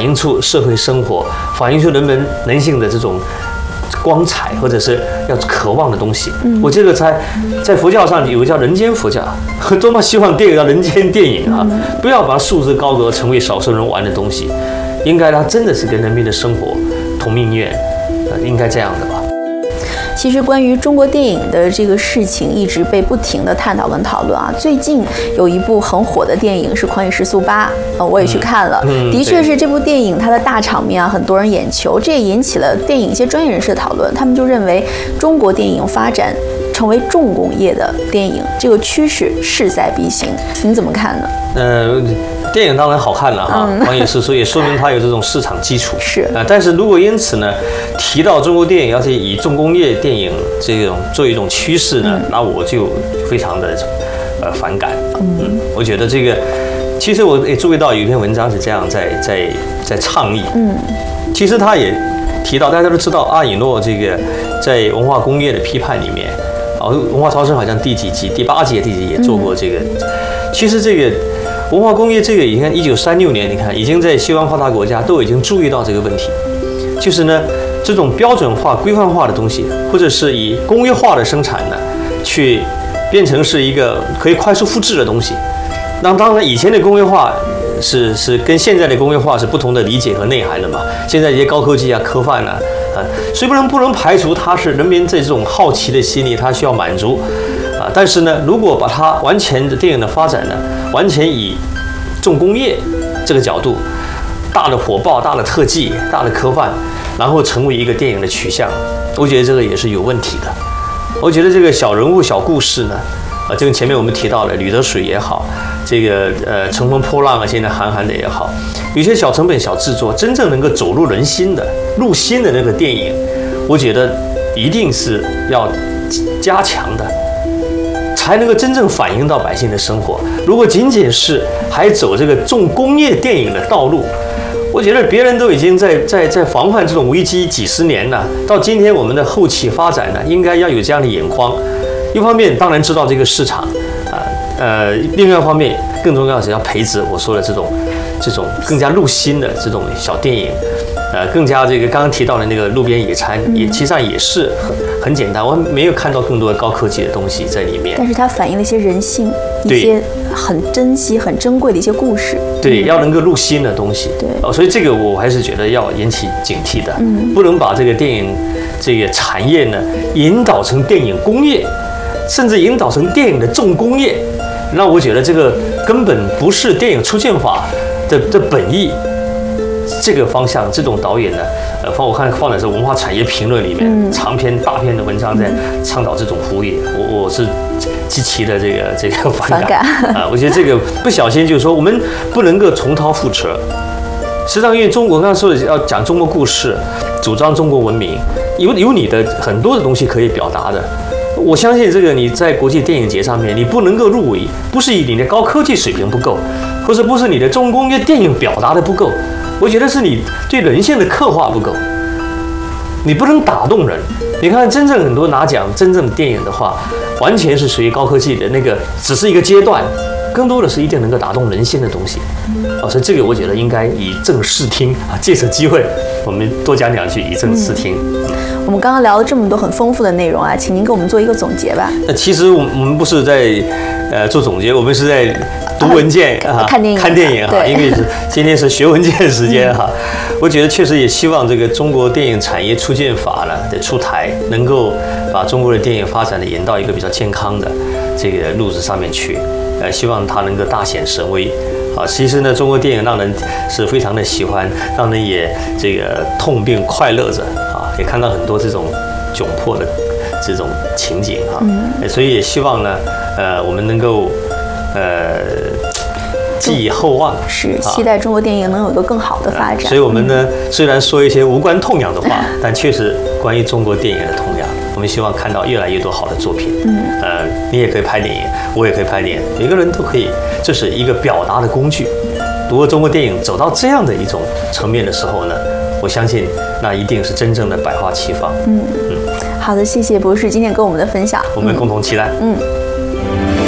映出社会生活，反映出人性的这种光彩，或者是要渴望的东西。我这个在佛教上有个叫人间佛教，多么希望电影叫人间电影啊，不要把它束之高阁，成为少数人玩的东西，应该它真的是跟人民的生活同命运，应该这样的吧。 其实关于中国电影的这个事情一直被不停的探讨跟讨论啊。最近有一部很火的电影是《狂野时速8》，我也去看了，的确是这部电影它的大场面啊，很多人眼球，这也引起了电影一些专业人士的讨论。他们就认为中国电影发展成为重工业的电影，这个趋势势在必行，您怎么看呢？ 电影当然好看了哈，狂野时速也说明它有这种市场基础。 是啊，但是如果因此呢，提到中国电影要是以重工业电影这种作为一种趋势呢，那我就非常的反感。我觉得这个，其实我也注意到有一篇文章是这样在倡议。其实他也提到，大家都知道阿以诺这个在文化工业的批判里面，文化超生好像第几集，第8集、第几集也做过这个。其实这个文化工业这个，你看1936年，你看已经在西方发达国家都已经注意到这个问题，就是呢这种标准化、规范化的东西，或者是以工业化的生产呢，去变成是一个可以快速复制的东西。那当然以前的工业化是跟现在的工业化是不同的理解和内涵的嘛。现在这些高科技啊、科幻啊，所以不能排除它是人民这种好奇的心理，它需要满足。但是呢，如果把它完全的电影的发展呢，完全以重工业这个角度，大的火爆、大的特技、大的科幻，然后成为一个电影的取向，我觉得这个也是有问题的。我觉得这个小人物、小故事呢，就跟前面我们提到的吕得水也好，这个乘风破浪啊，现在韩寒的也好，有些小成本、小制作，真正能够走入人心的、入心的那个电影，我觉得一定是要加强的。才能够真正反映到百姓的生活。如果仅仅是还走这个重工业电影的道路，我觉得别人都已经在防范这种危机几十年了。到今天我们的后期发展呢，应该要有这样的眼光。一方面当然知道这个市场，另外一方面更重要的是要培植我说的这种更加入心的这种小电影。更加这个刚刚提到的那个路边野餐，其实上也是很简单，我没有看到更多的高科技的东西在里面。 但是它反映了一些人性，一些很珍惜、很珍贵的一些故事。 对，要能够入心的东西。 对， 所以这个我还是觉得要引起警惕的，不能把这个电影这个产业呢引导成电影工业，甚至引导成电影的重工业。那我觉得这个根本不是电影出现法的本意。这个方向，这种导演呢，我看放在这文化产业评论里面，长篇大篇的文章在倡导这种服务业，我是极其的这个反感啊！我觉得这个不小心就是说，我们不能够重蹈覆辙。实际上，因为中国刚才说的要讲中国故事，主张中国文明，有你的很多的东西可以表达的。我相信这个你在国际电影节上面，你不能够入围，不是以你的高科技水平不够，或者不是你的重工业电影表达的不够。我觉得是你对人性的刻画不够，你不能打动人。你看，真正很多拿奖真正的电影的话，完全是属于高科技的那个，只是一个阶段，更多的是一定能够打动人心的东西。所以这个我觉得应该以正视听啊，借此机会我们多讲两句，以正视听。 我们刚刚聊了这么多很丰富的内容啊，请您给我们做一个总结吧。 其实我们不是在做总结，我们是在读文件啊，看电影哈，因为今天是学文件时间哈。我觉得确实也希望这个中国电影产业促进法呢的出台，能够把中国的电影发展的引到一个比较健康的这个路子上面去。希望它能够大显神威啊！其实呢，中国电影让人是非常的喜欢，让人也这个痛并快乐着啊！也看到很多这种窘迫的这种情景啊，所以也希望呢，我们能够寄以厚望， 是期待中国电影能有一个更好的发展。 所以我们呢，虽然说一些无关痛痒的话，但确实关于中国电影的痛痒。我们希望看到越来越多好的作品。你也可以拍电影，我也可以拍电影，每个人都可以，这是一个表达的工具。如果中国电影走到这样的一种层面的时候呢，我相信那一定是真正的百花齐放。 好的，谢谢博士今天跟我们的分享， 我们共同期待。